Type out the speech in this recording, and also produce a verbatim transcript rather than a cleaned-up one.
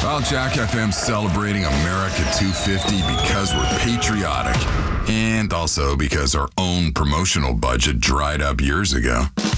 Well, Jack F M's celebrating America two fifty because we're patriotic and also because our own promotional budget dried up years ago.